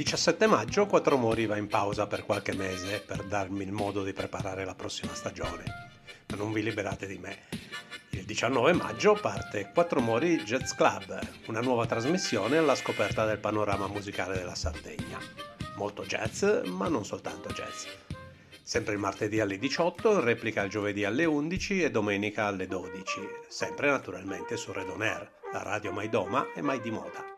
17 maggio Quattro Mori va in pausa per qualche mese per darmi il modo di preparare la prossima stagione. Ma non vi liberate di me. Il 19 maggio parte Quattro Mori Jazz Club, una nuova trasmissione alla scoperta del panorama musicale della Sardegna. Molto jazz, ma non soltanto jazz. Sempre il martedì alle 18, replica il giovedì alle 11 e domenica alle 12, sempre naturalmente su Red On Air, la radio mai doma e mai di moda.